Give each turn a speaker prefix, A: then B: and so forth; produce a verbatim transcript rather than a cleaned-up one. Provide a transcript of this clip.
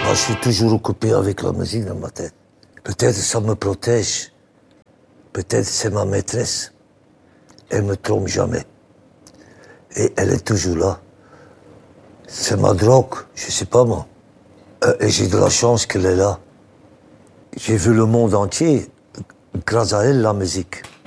A: Moi, je suis toujours occupé avec la musique dans ma tête. Peut-être ça me protège. Peut-être c'est ma maîtresse. Elle me trompe jamais. Et elle est toujours là. C'est ma drogue, je sais pas moi. Euh, et j'ai de la chance qu'elle est là. J'ai vu le monde entier grâce à elle, la musique.